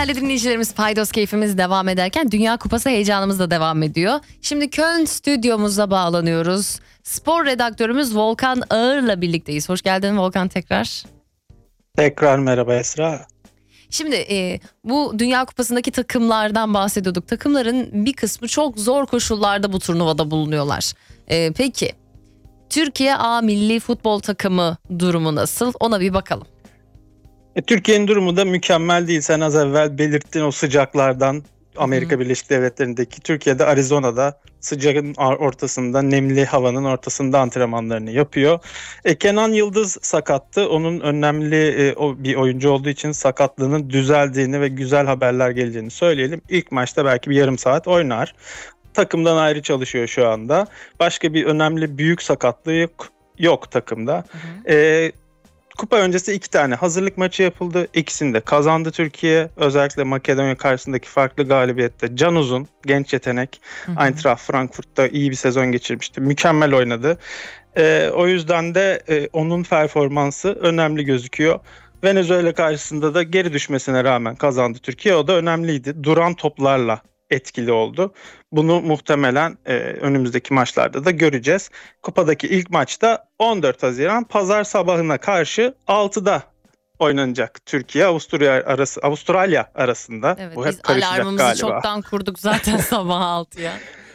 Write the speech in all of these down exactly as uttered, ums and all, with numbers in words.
Değerli dinleyicilerimiz, Paydos keyfimiz devam ederken Dünya Kupası heyecanımız da devam ediyor. Şimdi Köln stüdyomuza bağlanıyoruz. Spor redaktörümüz Volkan Ağır'la birlikteyiz. Hoş geldin Volkan tekrar. Tekrar merhaba Esra. Şimdi e, bu Dünya Kupası'ndaki takımlardan bahsediyorduk. Takımların bir kısmı çok zor koşullarda bu turnuvada bulunuyorlar. E, peki Türkiye A milli futbol takımı durumu nasıl? Ona bir bakalım. E, Türkiye'nin durumu da mükemmel değil. Sen az evvel belirttin o sıcaklardan. Amerika Birleşik Devletleri'ndeki, Türkiye'de Arizona'da sıcağın ortasında, nemli havanın ortasında antrenmanlarını yapıyor. E, Kenan Yıldız sakattı. Onun önemli e, o, bir oyuncu olduğu için sakatlığının düzeldiğini ve güzel haberler geleceğini söyleyelim. İlk maçta belki bir yarım saat oynar. Takımdan ayrı çalışıyor şu anda. Başka bir önemli büyük sakatlığı yok, yok takımda. Hı hı. E, Kupa öncesi iki tane hazırlık maçı yapıldı. İkisini de kazandı Türkiye. Özellikle Makedonya karşısındaki farklı galibiyette Can Uzun, genç yetenek, hı hı. Eintracht Frankfurt'ta iyi bir sezon geçirmişti. Mükemmel oynadı. Ee, o yüzden de e, onun performansı önemli gözüküyor. Venezuela karşısında da geri düşmesine rağmen kazandı Türkiye. O da önemliydi. Duran toplarla etkili oldu. Bunu muhtemelen e, önümüzdeki maçlarda da göreceğiz. Kupadaki ilk maçta on dört Haziran pazar sabahına karşı altıda oynanacak. Türkiye Avusturya arası Avustralya arasında. Evet, bu biz hep karışacak alarmımızı galiba. çoktan kurduk zaten sabah altıya.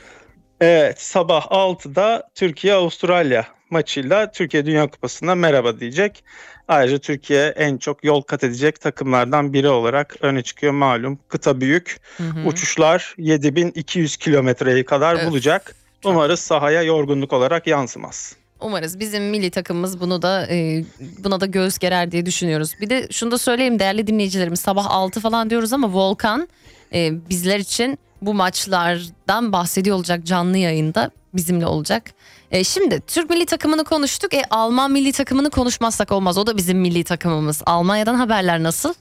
Evet, sabah altıda Türkiye Avustralya maçıyla Türkiye Dünya Kupası'na merhaba diyecek. Ayrıca Türkiye en çok yol kat edecek takımlardan biri olarak öne çıkıyor. Malum kıta büyük. Hı hı. Uçuşlar yedi bin iki yüz kilometreyi kadar evet, bulacak. Çok. Umarız sahaya yorgunluk olarak yansımaz. Umarız bizim milli takımımız bunu da e, buna da göğüs gerer diye düşünüyoruz. Bir de şunu da söyleyeyim değerli dinleyicilerimiz, sabah altı falan diyoruz ama Volkan e, bizler için bu maçlardan bahsediyor olacak, canlı yayında bizimle olacak. E, şimdi Türk milli takımını konuştuk. E, Alman milli takımını konuşmazsak olmaz. O da bizim milli takımımız. Almanya'dan haberler nasıl?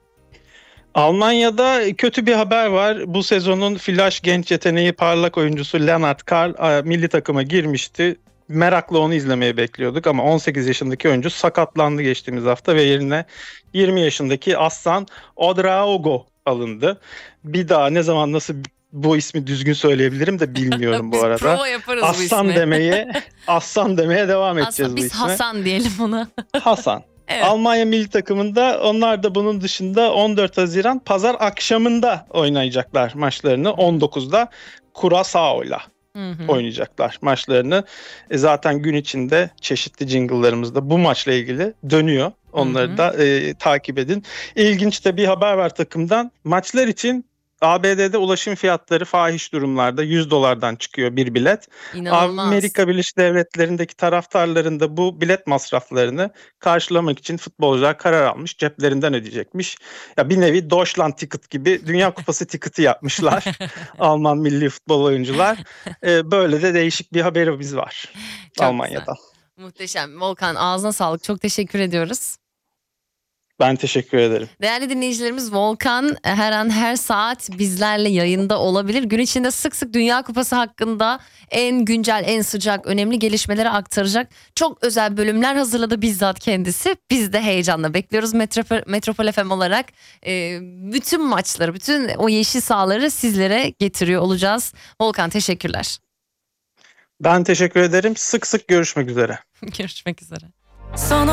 Almanya'da kötü bir haber var. Bu sezonun flash genç yeteneği parlak oyuncusu Lennart Karl milli takıma girmişti. Merakla onu izlemeye bekliyorduk ama on sekiz yaşındaki oyuncu sakatlandı geçtiğimiz hafta ve yerine yirmi yaşındaki Aslan Odraogo alındı. Bir daha ne zaman nasıl bu ismi düzgün söyleyebilirim de bilmiyorum bu arada. Prova yaparız Aslan bu ismi. demeye, Aslan demeye devam edeceğiz Aslan, bu biz isme. Hasan diyelim ona. Hasan. Evet. Almanya milli takımında onlar da bunun dışında on dört Haziran pazar akşamında oynayacaklar maçlarını. on dokuzda Curaçao'yla oynayacaklar maçlarını. E zaten gün içinde çeşitli jingle'larımızda bu maçla ilgili dönüyor. Onları hı hı. da e, takip edin. İlginç de bir haber var takımdan. Maçlar için A B D'de ulaşım fiyatları fahiş durumlarda yüz dolardan çıkıyor bir bilet. İnanılmaz. Amerika Birleşik Devletleri'ndeki taraftarların da bu bilet masraflarını karşılamak için futbolcular karar almış. Ceplerinden ödeyecekmiş. Ya bir nevi Deutschland Ticket gibi Dünya Kupası tiketi yapmışlar. Alman milli futbol oyuncular. Ee, böyle de değişik bir haberimiz var Çok Almanya'dan. Güzel. Muhteşem. Volkan, ağzına sağlık. Çok teşekkür ediyoruz. Ben teşekkür ederim. Değerli dinleyicilerimiz, Volkan her an her saat bizlerle yayında olabilir. Gün içinde sık sık Dünya Kupası hakkında en güncel, en sıcak, önemli gelişmeleri aktaracak çok özel bölümler hazırladı bizzat kendisi. Biz de heyecanla bekliyoruz Metropol, Metropol F M olarak. E, bütün maçları, bütün o yeşil sahaları sizlere getiriyor olacağız. Volkan, teşekkürler. Ben teşekkür ederim. Sık sık görüşmek üzere. Görüşmek üzere. Sana